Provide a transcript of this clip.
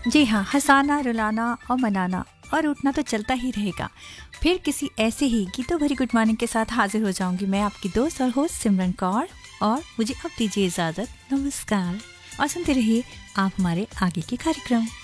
जी हाँ, हँसाना, रुलाना और मनाना और उठना तो चलता ही रहेगा। फिर किसी ऐसे ही गीतों भरी गुड मॉर्निंग के साथ हाजिर हो जाऊंगी मैं, आपकी दोस्त और होस्ट सिमरन कौर। और मुझे अब दीजिए इजाज़त। नमस्कार और सुनते रहिए आप हमारे आगे के कार्यक्रम।